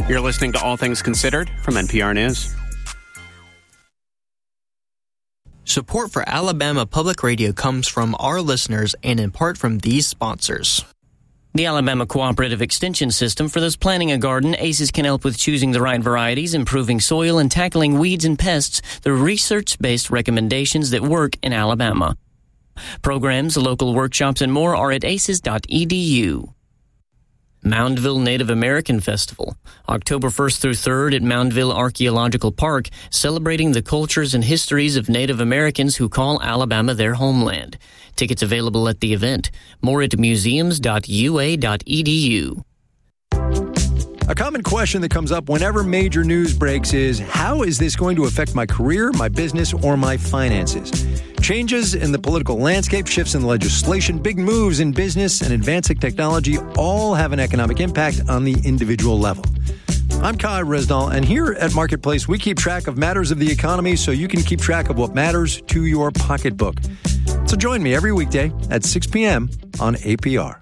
You're listening to All Things Considered from NPR News. Support for Alabama Public Radio comes from our listeners and in part from these sponsors. The Alabama Cooperative Extension System. For those planting a garden, ACES can help with choosing the right varieties, improving soil, and tackling weeds and pests. The research-based recommendations that work in Alabama. Programs, local workshops, and more are at aces.edu. Moundville Native American Festival, October 1st through 3rd at Moundville Archaeological Park, celebrating the cultures and histories of Native Americans who call Alabama their homeland. Tickets available at the event. More at museums.ua.edu. A common question that comes up whenever major news breaks is, how is this going to affect my career, my business, or my finances? Changes in the political landscape, shifts in legislation, big moves in business, and advancing technology all have an economic impact on the individual level. I'm Kai Resnall, and here at Marketplace, we keep track of matters of the economy so you can keep track of what matters to your pocketbook. So join me every weekday at 6 p.m. on APR.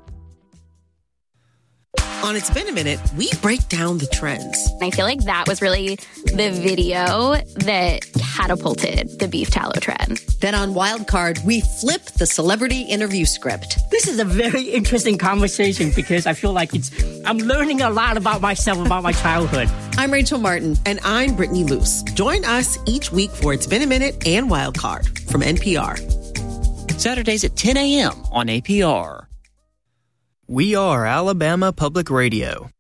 On It's Been a Minute, we break down the trends. I feel like that was really the video that catapulted the beef tallow trend. Then on Wildcard, we flip the celebrity interview script. This is a very interesting conversation because I feel like I'm learning a lot about myself, about my childhood. I'm Rachel Martin. And I'm Brittany Luce. Join us each week for It's Been a Minute and Wildcard from NPR. Saturdays at 10 a.m. on APR. We are Alabama Public Radio.